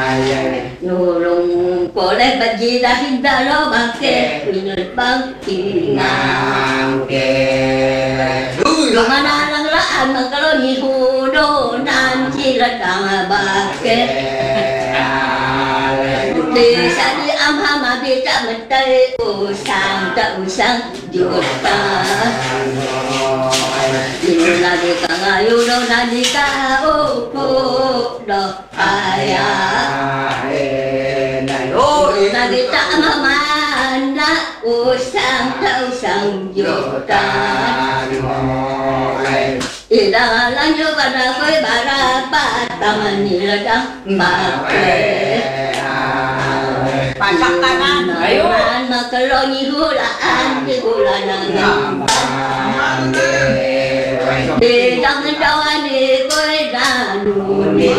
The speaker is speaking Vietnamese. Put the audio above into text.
nô lùng cổ lê bạch gì đã hình ra đó bạc kê mình băng kỳ ngang kê dù mà na lăng lá mà cái lo nhị hù đô nan chi là đằng bạc kê đi xa đi âm ha mà đi trả mình tây u sang dù ta yêu là đi cả yêu đâu là đi cả ô đồ aya ôi là đi trả mà na u sang dù ta ida là như bà ra với bà ra ba tâm ni là đắng bà kê bà sắp ta ăn ayo mà cái lo như hú là ăn như hú là nang đi trong đâu anh đi với ra nụ đi